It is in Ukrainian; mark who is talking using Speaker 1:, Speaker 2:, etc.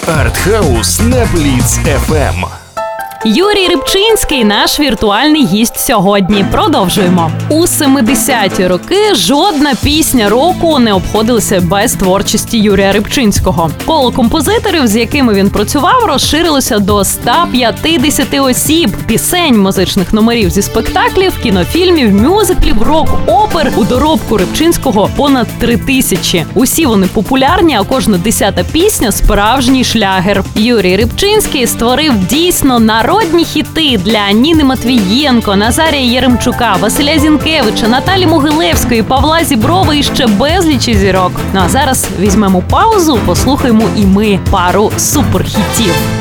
Speaker 1: Артхаус на Бліц ФМ.
Speaker 2: Юрій Рибчинський – наш віртуальний гість сьогодні. Продовжуємо. У 70-ті роки жодна пісня року не обходилася без творчості Юрія Рибчинського. Коло композиторів, з якими він працював, розширилося до 150 осіб. Пісень, музичних номерів зі спектаклів, кінофільмів, мюзиклів, рок-опер. У доробку Рибчинського понад 3000. Усі вони популярні, а кожна 10-та пісня – справжній шлягер. Юрій Рибчинський створив дійсно народні хіти для Ніни Матвієнко, Назарія Яремчука, Василя Зінкевича, Наталі Могилевської, Павла Зіброва і ще безлічі зірок. Ну а зараз візьмемо паузу, послухаємо і ми пару суперхітів.